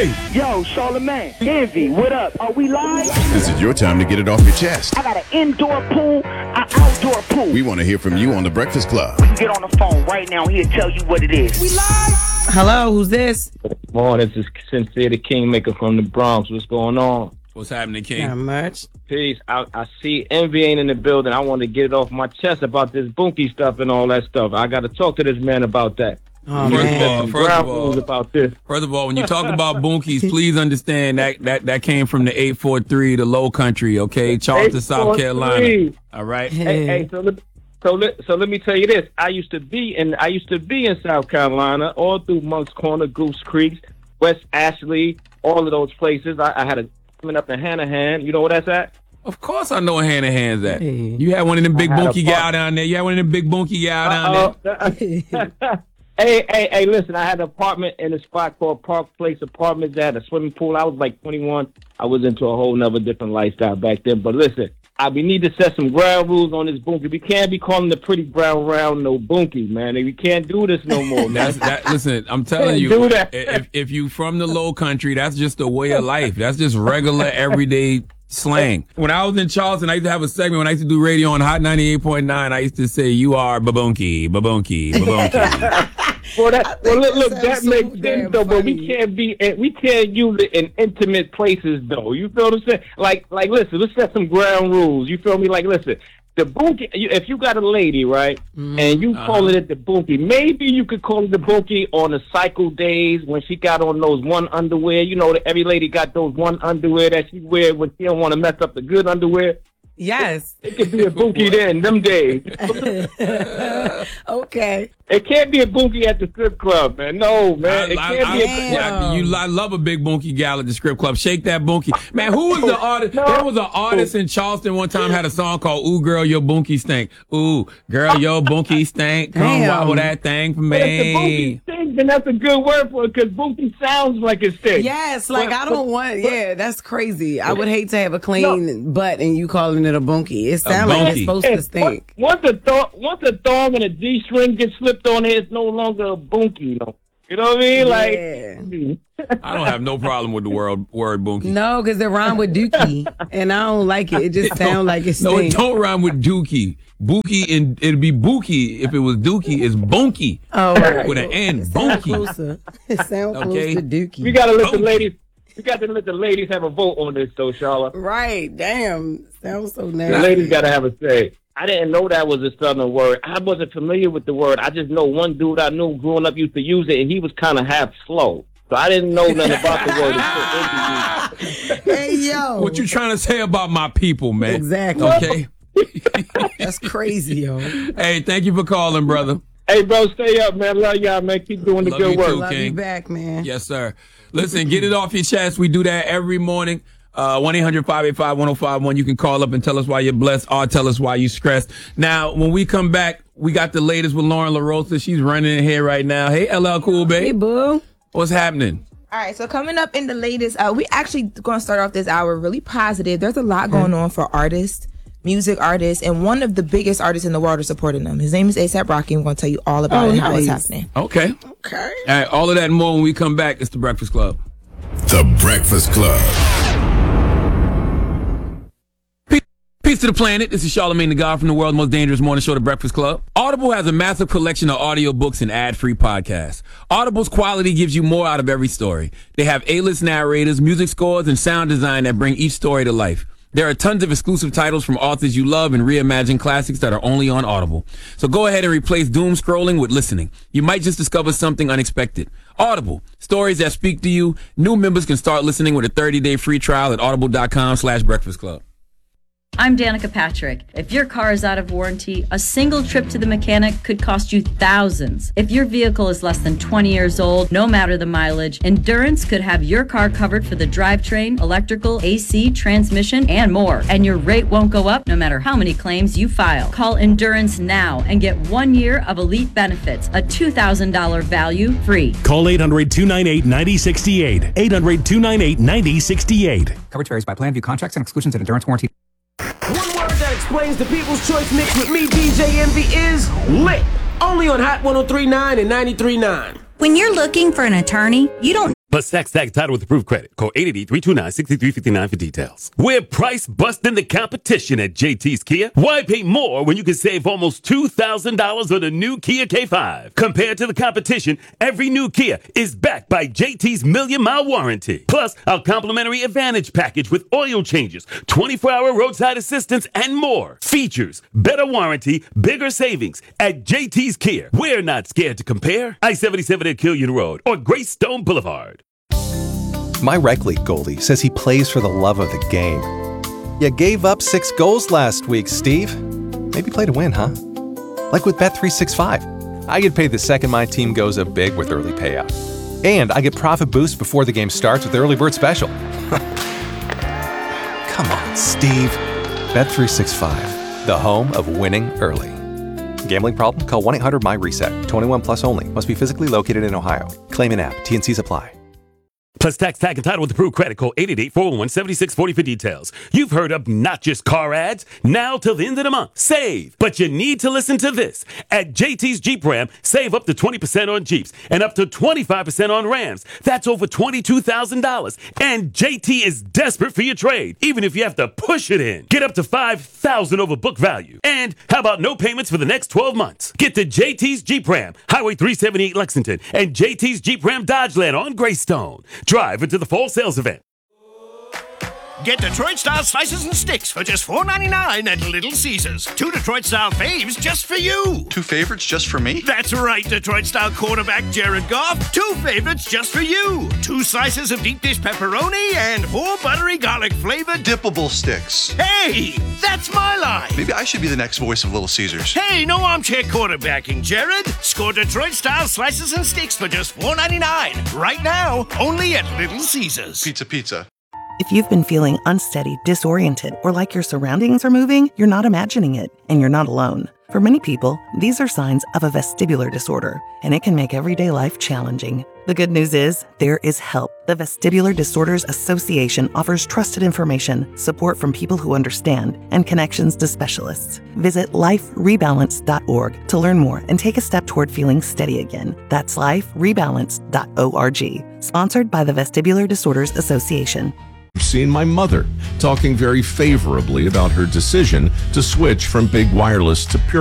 Hey! Yo, Charlamagne, Envy, what up? Are we live? This is your time to get it off your chest. I got an indoor pool, an outdoor pool. We want to hear from you on The Breakfast Club. We can get on the phone right now. He'll tell you what it is. We live? Hello, who's this? Good morning, this is Sincere the Kingmaker from the Bronx. What's going on? What's happening, King? Not much. Peace. I see Envy ain't in the building. I want to get it off my chest about this bunkie stuff and all that stuff. I got to talk to this man about that. Oh, First of all, when you talk about bunkies, please understand that came from the 843, the Low Country, okay? Charleston, South Carolina. All right? Hey, so let me tell you this. I used to be in South Carolina, all through Monk's Corner, Goose Creek, West Ashley, all of those places. I had a coming up in Hanahan. You know where that's at? Of course I know where Hanahan's at. Hey. You had one of them big bunkie gal down there. down there. Hey, listen, I had an apartment in a spot called Park Place Apartments. They had a swimming pool. I was like 21. I was into a whole nother different lifestyle back then. But listen, we need to set some ground rules on this bunkie. We can't be calling the pretty brown round no bunkie, man. We can't do this no more, man. Listen, I'm telling you, if you from the Low Country, that's just a way of life. That's just regular, everyday slang. When I was in Charleston, I used to have a segment when I used to do radio on Hot 98.9. I used to say, "You are babunky, babunky, babunky." Look, that makes sense though, but we can't use it in intimate places though. You feel what I'm saying? Like, listen, let's set some ground rules. You feel me? Like, listen, the bunkie. If you got a lady, right, and you calling it the bunkie, maybe you could call it the bunkie on the cycle days when she got on those one underwear. You know, every lady got those one underwear that she wear when she don't want to mess up the good underwear. Yes. It could be a bunkie then, them days. Okay. It can't be a bunkie at the strip club, man. No, man. I love a big bunkie gal at the strip club. Shake that bunkie. Man, who was the artist? There was an artist in Charleston one time had a song called Ooh, Girl, Your Bunkie Stank. Ooh, girl, your bunkie stank. Come wobble that thing for me. If the bunkie stinks, then that's a good word for it because bunkie sounds like it stinks. Yes, that's crazy. I would hate to have a clean butt and you calling it a bunkie. It sounds like it's supposed to stink. Once a thong and a G-string gets slipped on it, it's no longer a bunkie, though. You know what I mean? Like, I don't have no problem with the word bunkie. No, because it rhyme with dookie, and I don't like it. It just sounds like it stinks. No, it don't rhyme with dookie. Bookie, and it'd be bookie if it was dookie. It's bunkie. Oh, right. With an N, bunkie. It sounds close to dookie. We gotta let the ladies. We got to let the ladies have a vote on this, though, Charlotte. Right. Damn. Sounds so nasty. The ladies got to have a say. I didn't know that was a Southern word. I wasn't familiar with the word. I just know one dude I knew growing up used to use it, and he was kind of half slow. So I didn't know nothing about the word. Hey, yo. What you trying to say about my people, man? Exactly. Okay. That's crazy, yo. Hey, thank you for calling, brother. Hey, bro, stay up, man. Love y'all, man. Keep doing the good work. Love you back, man. Yes, sir. Listen, get it off your chest. We do that every morning. 1-800-585-1051. You can call up and tell us why you're blessed or tell us why you're stressed. Now, when we come back, we got the latest with Lauren LaRosa. She's running in here right now. Hey, LL Cool, babe. Hey, boo. What's happening? All right, so coming up in the latest, we actually going to start off this hour really positive. There's a lot going on for artists, music artists, and one of the biggest artists in the world are supporting them. His name is A$AP Rocky. I'm going to tell you all about it and how it's happening. Okay. Okay. All right, all of that and more when we come back. It's The Breakfast Club. The Breakfast Club. Peace to the planet. This is Charlamagne the God from the world's most dangerous morning show, The Breakfast Club. Audible has a massive collection of audiobooks and ad-free podcasts. Audible's quality gives you more out of every story. They have A-list narrators, music scores, and sound design that bring each story to life. There are tons of exclusive titles from authors you love and reimagined classics that are only on Audible. So go ahead and replace doom scrolling with listening. You might just discover something unexpected. Audible, stories that speak to you. New members can start listening with a 30-day free trial at audible.com/breakfast club. I'm Danica Patrick. If your car is out of warranty, a single trip to the mechanic could cost you thousands. If your vehicle is less than 20 years old, no matter the mileage, Endurance could have your car covered for the drivetrain, electrical, AC, transmission, and more. And your rate won't go up no matter how many claims you file. Call Endurance now and get 1 year of elite benefits, a $2,000 value free. Call 800-298-9068. 800-298-9068. Coverage varies by plan, view contracts and exclusions and Endurance warranty. One word that explains the People's Choice mix with me, DJ Envy, is lit. Only on Hot 103.9 and 93.9. When you're looking for an attorney, you don't Plus tax title with approved credit. Call 888-329-6359 for details. We're price busting the competition at JT's Kia. Why pay more when you can save almost $2,000 on a new Kia K5? Compared to the competition, every new Kia is backed by JT's million-mile warranty. Plus, our complimentary Advantage package with oil changes, 24-hour roadside assistance, and more. Features, better warranty, bigger savings. At JT's Kia, we're not scared to compare. I-77 at Killian Road or Greystone Boulevard. My rec league goalie says he plays for the love of the game. You gave up 6 goals last week, Steve. Maybe play to win, huh? Like with Bet365. I get paid the second my team goes up big with early payout. And I get profit boost before the game starts with early bird special. Come on, Steve. Bet365, the home of winning early. Gambling problem? Call 1-800-MY-RESET. 21 plus only. Must be physically located in Ohio. Claim in app. T&Cs apply. Plus tax tag and title with approved credit. Call 888-411-7640 for details. You've heard of not just car ads. Now till the end of the month. Save. But you need to listen to this. At JT's Jeep Ram, save up to 20% on Jeeps and up to 25% on Rams. That's over $22,000. And JT is desperate for your trade, even if you have to push it in. Get up to $5,000 over book value. And how about no payments for the next 12 months? Get to JT's Jeep Ram, Highway 378 Lexington, and JT's Jeep Ram Dodgeland on Greystone. Drive into the fall sales event. Get Detroit-style slices and sticks for just $4.99 at Little Caesars. 2 Detroit-style faves just for you. 2 favorites just for me? That's right, Detroit-style quarterback Jared Goff. 2 favorites just for you. 2 slices of deep dish pepperoni and 4 buttery garlic-flavored dippable sticks. Hey, that's my line. Maybe I should be the next voice of Little Caesars. Hey, no armchair quarterbacking, Jared. Score Detroit-style slices and sticks for just $4.99. Right now, only at Little Caesars. Pizza. If you've been feeling unsteady, disoriented, or like your surroundings are moving, you're not imagining it, and you're not alone. For many people, these are signs of a vestibular disorder, and it can make everyday life challenging. The good news is, there is help. The Vestibular Disorders Association offers trusted information, support from people who understand, and connections to specialists. Visit liferebalance.org to learn more and take a step toward feeling steady again. That's liferebalance.org. Sponsored by the Vestibular Disorders Association. I've seen my mother talking very favorably about her decision to switch from big wireless to pure